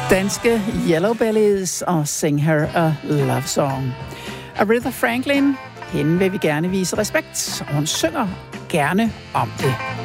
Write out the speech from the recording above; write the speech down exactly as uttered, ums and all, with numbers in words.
Danske Yellow Bellies og Sing Her a Love Song. Aretha Franklin, hende vil vi gerne vise respekt, og hun synger gerne om det.